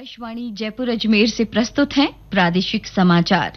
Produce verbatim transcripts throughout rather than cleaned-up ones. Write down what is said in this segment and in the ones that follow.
आकाशवाणी जयपुर अजमेर से प्रस्तुत हैं प्रादेशिक समाचार।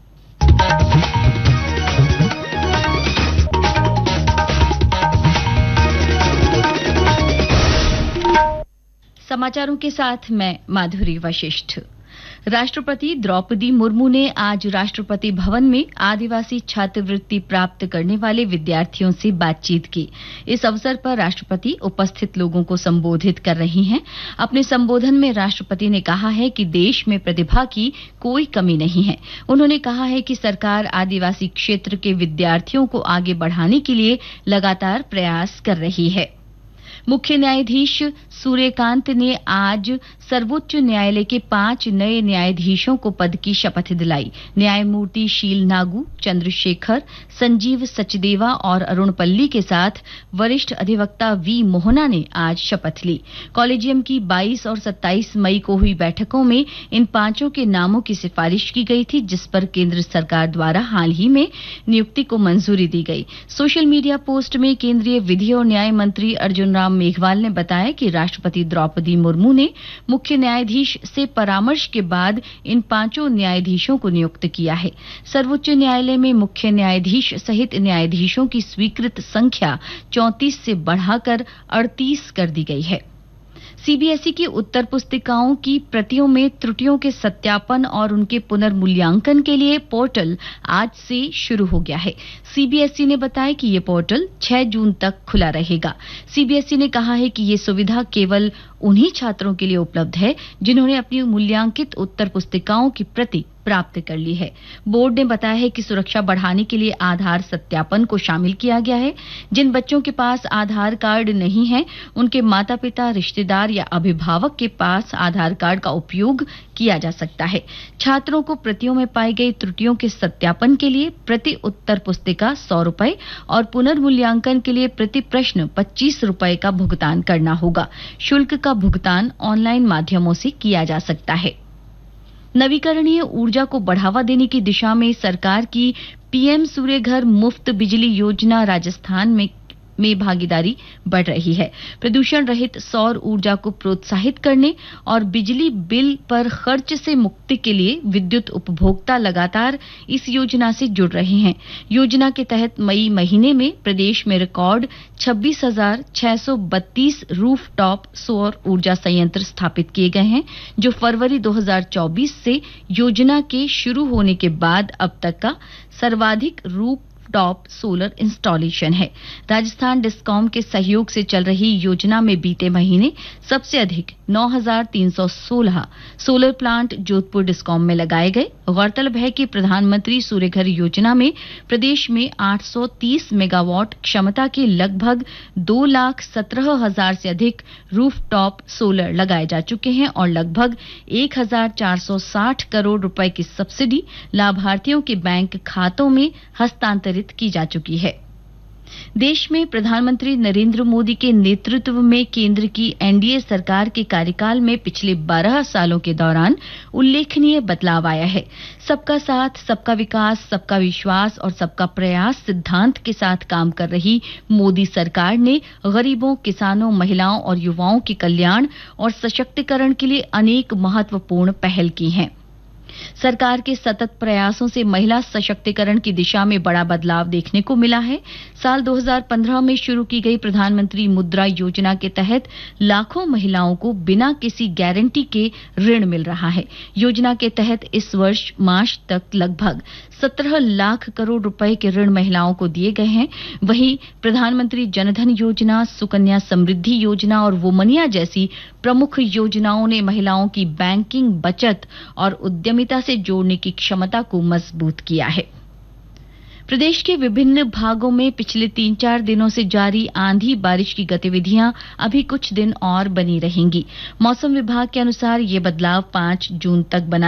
समाचारों के साथ मैं माधुरी वशिष्ठ। राष्ट्रपति द्रौपदी मुर्मू ने आज राष्ट्रपति भवन में आदिवासी छात्रवृत्ति प्राप्त करने वाले विद्यार्थियों से बातचीत की। इस अवसर पर राष्ट्रपति उपस्थित लोगों को संबोधित कर रही हैं। अपने संबोधन में राष्ट्रपति ने कहा है कि देश में प्रतिभा की कोई कमी नहीं है। उन्होंने कहा है कि सरकार आदिवासी क्षेत्र के विद्यार्थियों को आगे बढ़ाने के लिए लगातार प्रयास कर रही है। मुख्य न्यायाधीश सूर्यकांत ने आज सर्वोच्च न्यायालय के पांच नए न्यायाधीशों को पद की शपथ दिलाई। न्यायमूर्ति शील नागू, चंद्रशेखर, संजीव सचदेवा और अरुण पल्ली के साथ वरिष्ठ अधिवक्ता वी मोहना ने आज शपथ ली। कॉलेजियम की बाईस और सत्ताईस मई को हुई बैठकों में इन पांचों के नामों की सिफारिश की गई थी, जिस पर केंद्र सरकार द्वारा हाल ही में नियुक्ति को मंजूरी दी गई। सोशल मीडिया पोस्ट में केंद्रीय विधि और न्याय मंत्री अर्जुन राम मेघवाल ने बताया कि राष्ट्रपति द्रौपदी मुर्मू ने मुख्य न्यायाधीश से परामर्श के बाद इन पांचों न्यायाधीशों को नियुक्त किया है। सर्वोच्च न्यायालय में मुख्य न्यायाधीश सहित न्यायाधीशों की स्वीकृत संख्या चौंतीस से बढ़ाकर अड़तीस कर दी गई है। सीबीएसई की उत्तर पुस्तिकाओं की प्रतियों में त्रुटियों के सत्यापन और उनके पुनर्मूल्यांकन के लिए पोर्टल आज से शुरू हो गया है। सीबीएसई ने बताया कि ये पोर्टल छह जून तक खुला रहेगा। सीबीएसई ने कहा है कि ये सुविधा केवल उन्हीं छात्रों के लिए उपलब्ध है जिन्होंने अपनी मूल्यांकित उत्तर पुस्तिकाओं की प्रति प्राप्त कर ली है। बोर्ड ने बताया है कि सुरक्षा बढ़ाने के लिए आधार सत्यापन को शामिल किया गया है। जिन बच्चों के पास आधार कार्ड नहीं है, उनके माता पिता, रिश्तेदार या अभिभावक के पास आधार कार्ड का उपयोग किया जा सकता है। छात्रों को प्रतियों में पाई गई त्रुटियों के सत्यापन के लिए प्रति उत्तर पुस्तिका सौ रुपए और पुनर्मूल्यांकन के लिए प्रति प्रश्न पच्चीस रुपए का भुगतान करना होगा। शुल्क का भुगतान ऑनलाइन माध्यमों से किया जा सकता है। नवीकरणीय ऊर्जा को बढ़ावा देने की दिशा में सरकार की पीएम सूर्य घर मुफ्त बिजली योजना राजस्थान में में भागीदारी बढ़ रही है। प्रदूषण रहित सौर ऊर्जा को प्रोत्साहित करने और बिजली बिल पर खर्च से मुक्ति के लिए विद्युत उपभोक्ता लगातार इस योजना से जुड़ रहे हैं। योजना के तहत मई महीने में प्रदेश में रिकॉर्ड छब्बीस हजार छह सौ बत्तीस रूफटॉप सौर ऊर्जा संयंत्र स्थापित किए गए हैं, जो फरवरी दो हजार चौबीस से योजना के शुरू होने के बाद अब तक का सर्वाधिक रूफ टॉप सोलर इंस्टॉलेशन है। राजस्थान डिस्कॉम के सहयोग से चल रही योजना में बीते महीने सबसे अधिक नौ हजार तीन सौ सोलह सोलर प्लांट जोधपुर डिस्कॉम में लगाए गए। गौरतलब है कि प्रधानमंत्री सूर्य घर योजना में प्रदेश में आठ सौ तीस मेगावाट क्षमता के लगभग दो लाख सत्रह हजार से अधिक रूफटॉप सोलर लगाए जा चुके हैं और लगभग एक हजार चार सौ साठ करोड़ रुपए की सब्सिडी लाभार्थियों के बैंक खातों में हस्तांतरित की जा चुकी है। देश में प्रधानमंत्री नरेंद्र मोदी के नेतृत्व में केंद्र की एनडीए सरकार के कार्यकाल में पिछले बारह सालों के दौरान उल्लेखनीय बदलाव आया है। सबका साथ, सबका विकास, सबका विश्वास और सबका प्रयास सिद्धांत के साथ काम कर रही मोदी सरकार ने गरीबों, किसानों, महिलाओं और युवाओं के कल्याण और सशक्तिकरण के लिए अनेक महत्वपूर्ण पहल की हैं। सरकार के सतत प्रयासों से महिला सशक्तिकरण की दिशा में बड़ा बदलाव देखने को मिला है। साल दो हजार पंद्रह में शुरू की गई प्रधानमंत्री मुद्रा योजना के तहत लाखों महिलाओं को बिना किसी गारंटी के ऋण मिल रहा है। योजना के तहत इस वर्ष मार्च तक लगभग सत्रह लाख करोड़ रुपए के ऋण महिलाओं को दिए गए हैं। वहीं प्रधानमंत्री जनधन योजना, सुकन्या समृद्धि योजना और वोमनिया जैसी प्रमुख योजनाओं ने महिलाओं की बैंकिंग, बचत और उद्यमिता से जोड़ने की क्षमता को मजबूत किया है। प्रदेश के विभिन्न भागों में पिछले तीन चार दिनों से जारी आंधी बारिश की गतिविधियां अभी कुछ दिन और बनी रहेंगी। मौसम विभाग के अनुसार ये बदलाव पांच जून तक बना